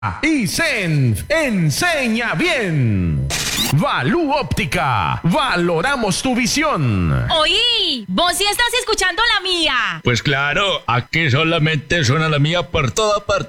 Y Senf enseña bien. Valú Óptica, valoramos tu visión. Oí, vos sí estás escuchando la mía. Pues claro, aquí solamente suena la mía por toda parte.